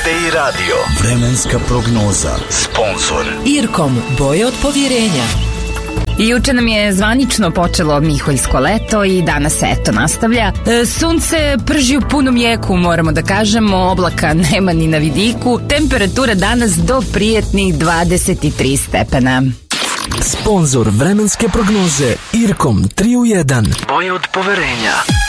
RTI Radio. Vremenska prognoza. Sponzor Irkom, boje od povjerenja. Juče nam je zvanično počelo miholjsko leto i danas se eto nastavlja. Sunce prži u punom jeku, moramo da kažemo, oblaka nema ni na vidiku. Temperatura danas do prijetnih 23 stepena. Sponzor vremenske prognoze Irkom 3 u 1. Boje od poverenja.